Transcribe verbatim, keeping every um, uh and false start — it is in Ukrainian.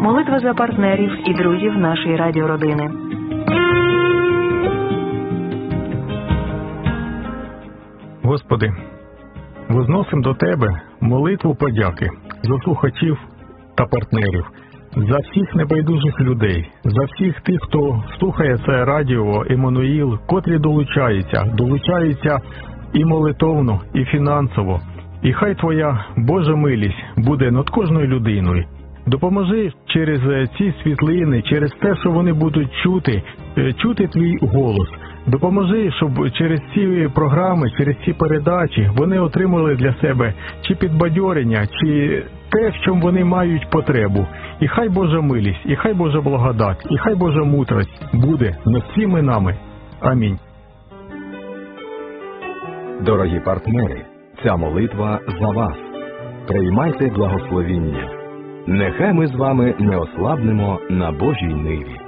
Молитва за партнерів і друзів нашої радіородини. Господи, возносим до Тебе молитву подяки за слухачів та партнерів, за всіх небайдужих людей, за всіх тих, хто слухає це радіо Еммануїл, котрі долучаються, долучаються і молитовно, і фінансово. І хай Твоя Божа милість буде над кожною людиною. Допоможи через ці світлини, через те, що вони будуть чути, чути Твій голос. Допоможи, щоб через ці програми, через ці передачі вони отримали для себе чи підбадьорення, чи те, в чому вони мають потребу. І хай Божа милість, і хай Божа благодать, і хай Божа мудрость буде над всіми нами. Амінь. Дорогі партнери, ця молитва за вас. Приймайте благословіння. Нехай ми з вами не ослабнемо на Божій ниві.